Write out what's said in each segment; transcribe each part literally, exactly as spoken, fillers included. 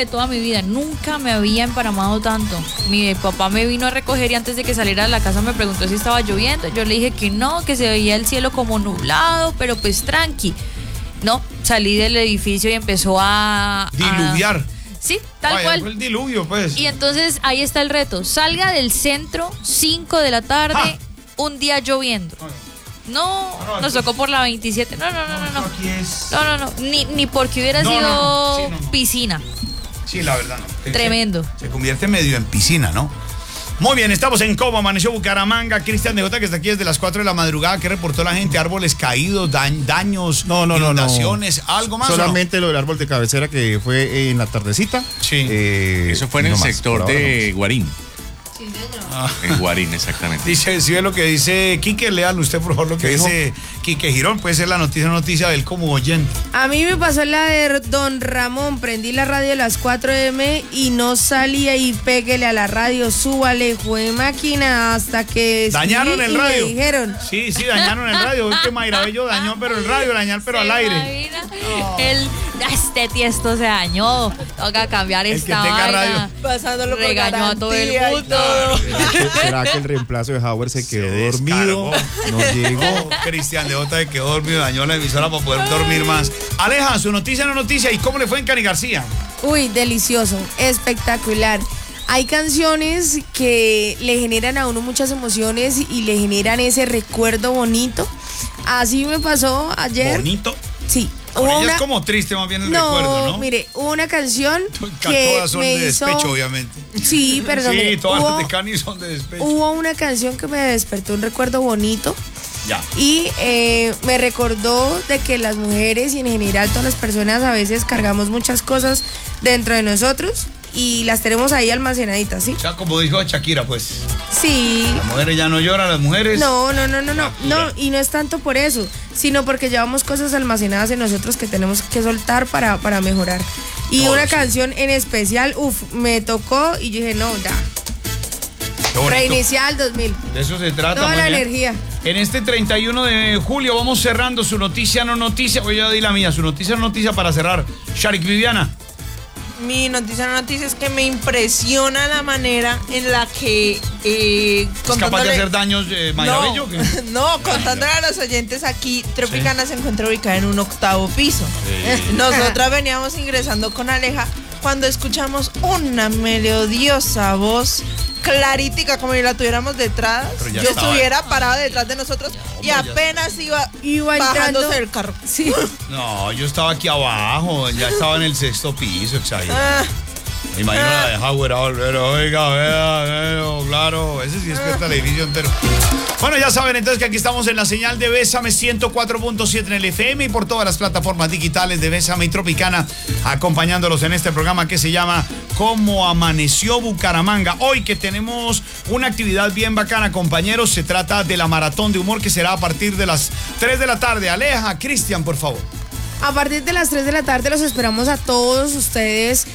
de toda mi vida. Nunca me había emparamado tanto. Mi papá me vino a recoger y antes de que saliera de la casa me preguntó si estaba lloviendo. Yo le dije que no, que se veía el cielo como nublado, pero pues tranqui. No, salí del edificio y empezó a... Diluviar. A, sí, tal Vaya, cual. fue el diluvio, pues. Y entonces ahí está el reto. Salga del centro, cinco de la tarde, ah. un día lloviendo. No, no, no nos tocó por la veintisiete. No, no, no, no. No, no, es... no, no, no. Ni, ni porque hubiera no, sido no, no. Sí, no, no. piscina. Sí, la verdad, no. Tremendo. Se, se convierte medio en piscina, ¿no? Muy bien, estamos en Cómo Amaneció Bucaramanga. Cristian de Jota, que está aquí desde las cuatro de la madrugada. ¿Qué reportó la gente? ¿Árboles caídos, da daños, no, no, inundaciones, no, no. algo más? Solamente ¿o no? Lo del árbol de cabecera que fue en la tardecita. Sí. Eh, Eso fue en el no sector más, de no Guarín. Sí, señor. Ah. En Guarín, exactamente. Dice, si ve lo que dice Quique, lean usted por favor lo que dice Quique Girón. Puede ser la noticia, una noticia de él como oyente. A mí me pasó la de Don Ramón. Prendí la radio a las cuatro eme y no salía y péguele a la radio, súbale, fue máquina hasta que... Dañaron el radio. Me dijeron. Sí, sí, dañaron el radio. Es que Mayra Bello dañó, pero el radio, dañar, pero al aire. Oh. El, este tiesto se dañó. Toca cambiar el esta que tenga vaina. radio. Pasándolo por Regañó a todo el mundo. ¿Será que el reemplazo de Howard se quedó se dormido? No llegó. Cristian de Jota se quedó dormido, dañó la emisora para poder dormir más. Aleja, su noticia no noticia. ¿Y cómo le fue en Cani García? Uy, delicioso, espectacular. Hay canciones que le generan a uno muchas emociones y le generan ese recuerdo bonito. Así me pasó ayer. ¿Bonito? Sí. Con ella una... es como triste más bien el no, recuerdo, ¿no? Mire, hubo una canción que todas son me de hizo... despecho, obviamente. Sí, perdón. Sí, mire, todas hubo... las de Cani son de despecho. Hubo una canción que me despertó un recuerdo bonito. Ya. Y eh, me recordó de que las mujeres y en general todas las personas a veces cargamos muchas cosas dentro de nosotros y las tenemos ahí almacenaditas, ¿sí? O sea, como dijo Shakira, pues. Sí. Las mujeres ya no lloran, las mujeres... No, no, no, no, no, no, y no es tanto por eso, sino porque llevamos cosas almacenadas en nosotros que tenemos que soltar para, para mejorar. Y oh, una sí. canción en especial, uff, me tocó y yo dije, no, ya. Reiniciar el dos mil. De eso se trata. Toda la bien. energía. En este treinta y uno de julio vamos cerrando su noticia no noticia. Voy a decir la mía, su noticia no noticia para cerrar. Sharik Viviana. Mi noticia no noticia es que me impresiona la manera en la que... Eh, ¿Es capaz de hacer daños eh, Mayra no, Bello? ¿Qué? No, contándole a los oyentes aquí, Tropicana sí. se encuentra ubicada en un octavo piso. Sí. Nosotras veníamos ingresando con Aleja cuando escuchamos una melodiosa voz clarítica, como si la tuviéramos detrás. Yo estaba... estuviera parado detrás de nosotros no, y apenas iba, iba bajándose del carro. Sí. No, yo estaba aquí abajo, ya estaba en el sexto piso, exagerado. Ah. Me imagino ah. la de Howard a volver, oiga, vea, vea, claro, ese sí despierta ah. el edificio entero. Bueno, ya saben entonces que aquí estamos en la señal de Bésame ciento cuatro punto siete en el F M y por todas las plataformas digitales de Bésame y Tropicana, acompañándolos en este programa que se llama Cómo Amaneció Bucaramanga. Hoy que tenemos una actividad bien bacana, compañeros, se trata de la maratón de humor que será a partir de las tres de la tarde. Aleja, Cristian, por favor. A partir de las tres de la tarde los esperamos a todos ustedes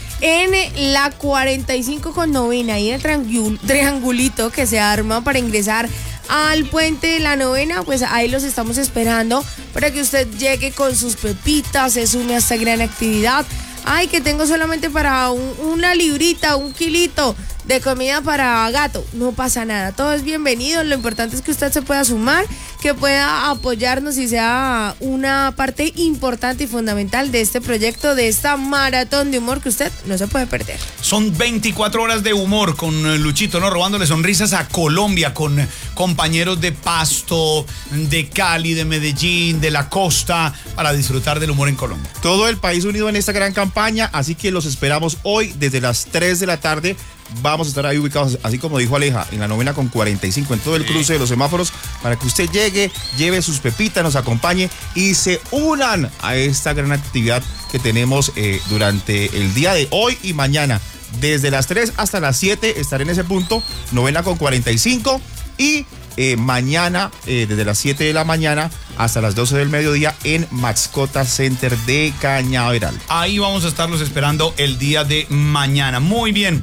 en la cuarenta y cinco con novena, ahí en el triangulito que se arma para ingresar al puente de la novena, pues ahí los estamos esperando para que usted llegue con sus pepitas, se sume a esta gran actividad. Ay, que tengo solamente para un, una librita, un kilito de comida para gato. No pasa nada, todo es bienvenido. Lo importante es que usted se pueda sumar, que pueda apoyarnos y sea una parte importante y fundamental de este proyecto, de esta maratón de humor que usted no se puede perder. Son veinticuatro horas de humor con Luchito, ¿no? Robándole sonrisas a Colombia con compañeros de Pasto, de Cali, de Medellín, de la costa, para disfrutar del humor en Colombia. Todo el país unido en esta gran campaña, así que los esperamos hoy desde las tres de la tarde. Vamos a estar ahí ubicados, así como dijo Aleja, en la novena con cuarenta y cinco, en todo el cruce de los semáforos, para que usted llegue, lleve sus pepitas, nos acompañe y se unan a esta gran actividad que tenemos eh, durante el día de hoy y mañana. Desde las tres hasta las siete estaré en ese punto, novena con cuarenta y cinco, y eh, mañana eh, desde las siete de la mañana hasta las doce del mediodía en Mascota Center de Cañaveral. Ahí vamos a estarlos esperando el día de mañana. Muy bien.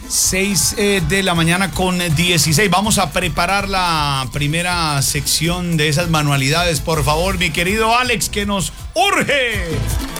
seis eh, de la mañana con dieciséis. Vamos a preparar la primera sección de esas manualidades. Por favor, mi querido Alex, que nos urge.